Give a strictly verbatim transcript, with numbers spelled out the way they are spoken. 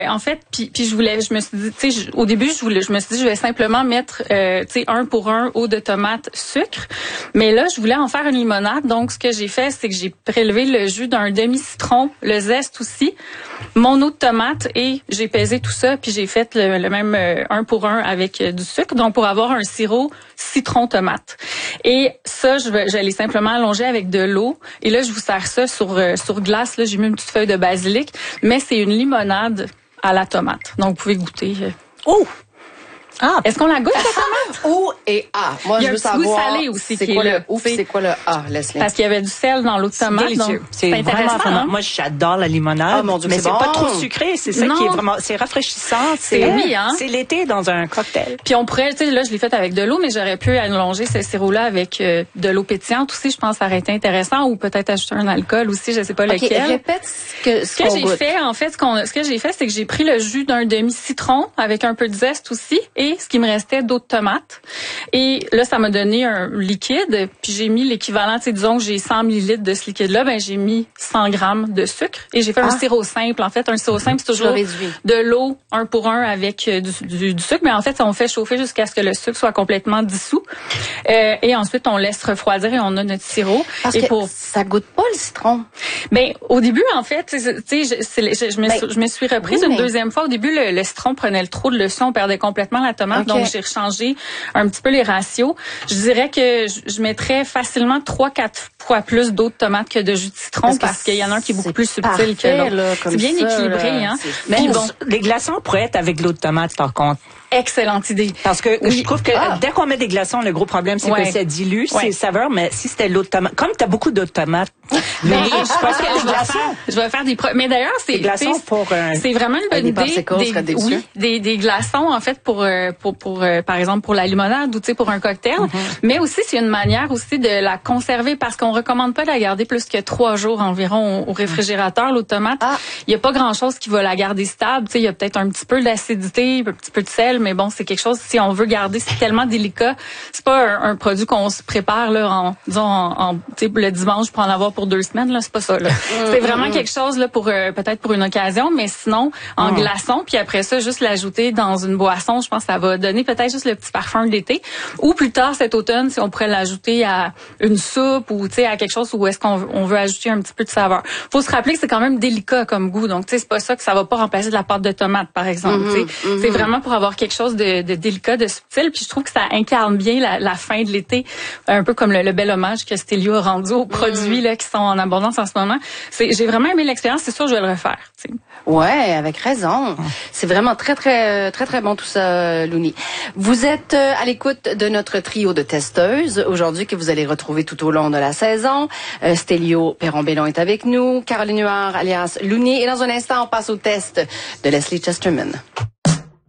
En fait, puis puis je voulais, je me suis dit, tu sais, au début, je voulais, je me suis dit, je vais simplement mettre, euh, tu sais, un pour un eau de tomate, sucre. Mais là, je voulais en faire une limonade. Donc, ce que j'ai fait, c'est que j'ai prélevé le jus d'un demi-citron, le zeste aussi, mon eau de tomate et j'ai pesé tout ça. Puis j'ai fait le, le même euh, un pour un avec euh, du sucre. Donc, pour avoir un sirop citron-tomate. Et ça, je vais, je l'ai simplement allongé avec de l'eau. Et là, je vous sers ça sur euh, sur glace. Là, j'ai mis une petite feuille de basilic. Mais c'est une limonade à la tomate. Donc, vous pouvez goûter. Oh! Ah, est-ce qu'on la goûte, la tomate? O et A. Moi, il y a je veux un petit goût savoir. salé aussi c'est qui quoi est là. Le ouf, c'est quoi le A, Leslie? Parce qu'il y avait du sel dans l'eau de tomate. C'est délicieux. Donc, c'est, c'est intéressant. vraiment, Hein? moi, j'adore la limonade. Oh, mon Dieu, mais c'est c'est bon. pas trop sucré. C'est ça Non. qui est vraiment, c'est rafraîchissant. C'est, c'est oui, hein? C'est l'été dans un cocktail. Puis on pourrait, tu sais, là, je l'ai fait avec de l'eau, mais j'aurais pu allonger ce sirop-là avec euh, de l'eau pétillante aussi. Je pense que ça aurait été intéressant, ou peut-être ajouter un alcool aussi, je sais pas okay, lequel. Répète ce que, ce, ce que qu'on j'ai goûte. fait, en fait, ce, qu'on, ce que j'ai fait, c'est que j'ai pris le jus d'un demi-citron avec un peu de zeste aussi, et ce qui me restait d'eau de tomate. Et là, ça m'a donné un liquide, puis j'ai mis l'équivalent, tu sais, disons que j'ai cent millilitres de ce liquide-là, ben j'ai mis cent grammes de sucre et j'ai fait ah. un sirop simple. En fait, un sirop simple, c'est toujours de l'eau un pour un avec du, du, du sucre, mais en fait, on fait chauffer jusqu'à ce que le sucre soit complètement dissous. Euh, et ensuite, on laisse refroidir et on a notre sirop. Parce et que pour... ça goûte pas le citron. Ben au début, en fait, tu sais, je, je, je, me, ben, je me suis reprise oui, une mais... deuxième fois. Au début, le, le citron prenait le trop de leçon, on perdait complètement la tomate, okay. donc j'ai rechangé un petit peu les ratios. Je dirais que je, je mettrais facilement trois quatre fois plus d'eau de tomate que de jus de citron parce, parce qu'il y en a un qui est beaucoup plus subtil parfait, que l'autre. C'est bien ça, équilibré, là. hein. Mais bon, les glaçons pourraient être avec de l'eau de tomate, par contre. Excellente idée. Parce que oui. je trouve que ah. dès qu'on met des glaçons, le gros problème, c'est ouais. que ça dilue ouais. ses saveurs. Mais si c'était l'eau de tomate, comme t'as beaucoup d'eau de tomate, mais je pense que je vais faire, je vais faire des pro... mais d'ailleurs c'est des glaçons pour euh... c'est vraiment une bonne des idée des, oui, des des glaçons en fait pour euh, pour pour euh, par exemple pour la limonade ou tu sais pour un cocktail, mm-hmm. mais aussi c'est une manière aussi de la conserver parce qu'on recommande pas de la garder plus que trois jours environ au, au réfrigérateur l'eau de tomate. Il ah. y a pas grand chose qui va la garder stable, tu sais il y a peut-être un petit peu d'acidité, un petit peu de sel, mais bon c'est quelque chose si on veut garder, c'est tellement délicat. C'est pas un, un produit qu'on se prépare là en disons en, en tu sais le dimanche pour en avoir pour deux semaines là, c'est pas ça là. C'est vraiment quelque chose là pour euh, peut-être pour une occasion, mais sinon en mm. glaçon, puis après ça juste l'ajouter dans une boisson, je pense que ça va donner peut-être juste le petit parfum de l'été. Ou plus tard cet automne, si on pourrait l'ajouter à une soupe ou tu sais à quelque chose où est-ce qu'on on veut ajouter un petit peu de saveur. Faut se rappeler que c'est quand même délicat comme goût, donc tu sais c'est pas ça que ça va pas remplacer de la pâte de tomate par exemple. Mm-hmm, tu sais, mm-hmm. c'est vraiment pour avoir quelque chose de, de délicat, de subtil, puis je trouve que ça incarne bien la, la fin de l'été, un peu comme le, le bel hommage que Stelio a rendu aux produits mm. là qui sont en abondance en ce moment. C'est, j'ai vraiment aimé l'expérience, c'est sûr je vais le refaire. T'sais. Ouais, avec raison. C'est vraiment très très très très bon tout ça, Louni. Vous êtes à l'écoute de notre trio de testeuses aujourd'hui que vous allez retrouver tout au long de la saison. Euh, Stelio Perron-Bellon est avec nous, Caroline Huard alias Louni, et dans un instant on passe au test de Leslie Chesterman.